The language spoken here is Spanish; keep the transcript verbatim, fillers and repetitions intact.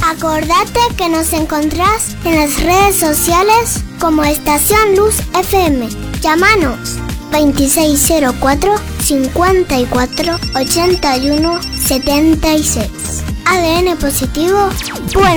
Acordate que nos encontrás en las redes sociales como Estación Luz F M. Llámanos veintiséis cero cuatro, cincuenta y cuatro, ochenta y uno, setenta y seis. A D N positivo, buen